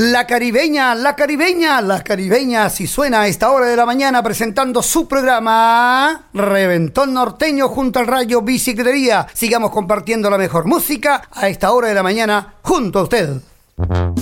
La caribeña, si suena a esta hora de la mañana presentando su programa Reventón Norteño junto al Rayo Bicicletería. Sigamos compartiendo la mejor música a esta hora de la mañana junto a usted.